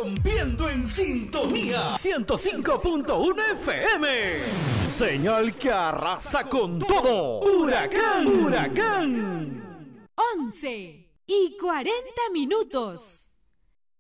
rompiendo en sintonía 105.1 FM. Señal que arrasa con todo. Huracán, huracán. 11:40.